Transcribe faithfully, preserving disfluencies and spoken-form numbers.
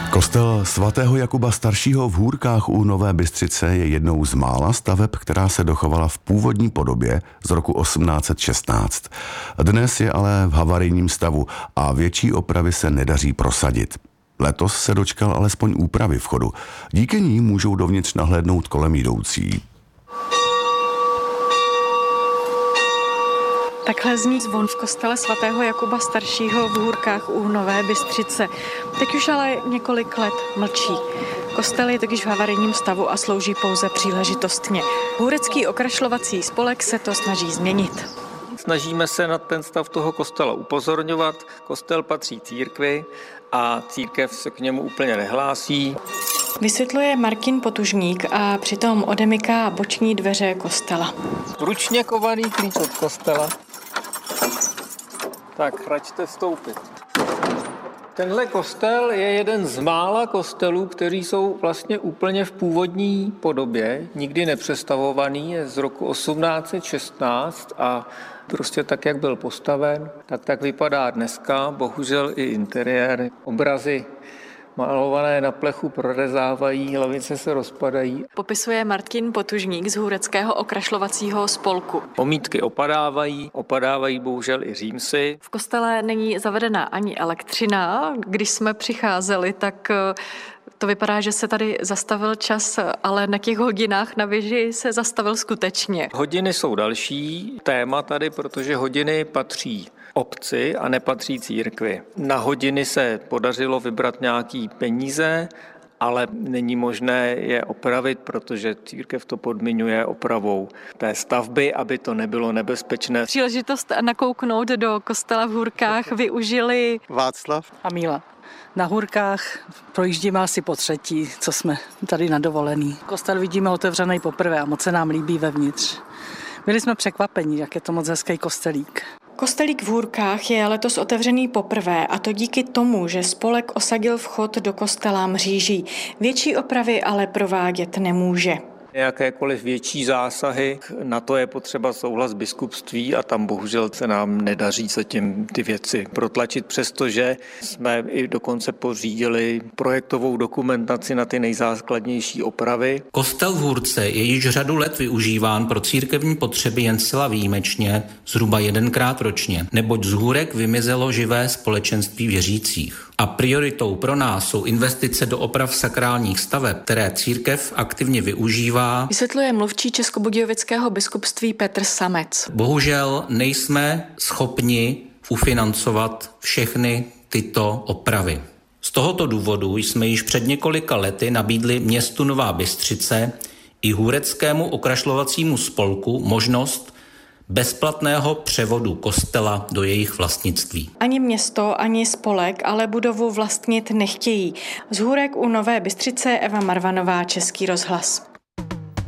Kostel svatého Jakuba Staršího v Hůrkách u Nové Bystřice je jednou z mála staveb, která se dochovala v původní podobě z roku osmnáct set šestnáct. Dnes je ale v havarijním stavu a větší opravy se nedaří prosadit. Letos se dočkal alespoň úpravy vchodu. Díky ní můžou dovnitř nahlédnout kolem jdoucí. Takhle zní zvon v kostele svatého Jakuba Staršího v Hůrkách u Nové Bystřice. Teď už ale několik let mlčí. Kostel je totiž v havarijním stavu a slouží pouze příležitostně. Hůrecký okrašlovací spolek se to snaží změnit. Snažíme se na ten stav toho kostela upozorňovat. Kostel patří církvi a církev se k němu úplně nehlásí. Vysvětluje Martin Potužník a přitom odemyká boční dveře kostela. Ručně kovaný klíč od kostela. Tak, račte vstoupit. Tenhle kostel je jeden z mála kostelů, který jsou vlastně úplně v původní podobě, nikdy nepřestavovaný, je z roku osmnáct set šestnáct a prostě tak, jak byl postaven, tak tak vypadá dneska, bohužel i interiér, obrazy malované na plechu prorezávají, hlavice se rozpadají. Popisuje Martin Potužník z Hůreckého okrašlovacího spolku. Omítky opadávají, opadávají bohužel i římsy. V kostele není zavedena ani elektřina. Když jsme přicházeli, tak to vypadá, že se tady zastavil čas, ale na těch hodinách na věži se zastavil skutečně. Hodiny jsou další téma tady, protože hodiny patří obci a nepatří církvi. Na hodiny se podařilo vybrat nějaký peníze, ale není možné je opravit, protože církev to podmiňuje opravou té stavby, aby to nebylo nebezpečné. Příležitost nakouknout do kostela v Hůrkách využili Václav a Míla. Na Hůrkách projíždíme asi po třetí, co jsme tady na dovolený. Kostel vidíme otevřený poprvé a moc se nám líbí vevnitř. Byli jsme překvapení, jak je to moc hezký kostelík. Kostelík v Hůrkách je letos otevřený poprvé a to díky tomu, že spolek osadil vchod do kostela mříží. Větší opravy ale provádět nemůže. Jakékoliv větší zásahy, na to je potřeba souhlas biskupství a tam bohužel se nám nedaří se tím ty věci protlačit, přestože jsme i dokonce pořídili projektovou dokumentaci na ty nejzákladnější opravy. Kostel v Hůrce je již řadu let využíván pro církevní potřeby jen zcela výjimečně, zhruba jedenkrát ročně, neboť z Hůrek vymizelo živé společenství věřících. A prioritou pro nás jsou investice do oprav sakrálních staveb, které církev aktivně využívá. Vysvětluje mluvčí Českobudějovického biskupství Petr Samec. Bohužel nejsme schopni ufinancovat všechny tyto opravy. Z tohoto důvodu jsme již před několika lety nabídli městu Nová Bystřice i Hůreckému okrašlovacímu spolku možnost bezplatného převodu kostela do jejich vlastnictví. Ani město, ani spolek ale budovu vlastnit nechtějí. Z Hůrek u Nové Bystřice Eva Marvanová, Český rozhlas.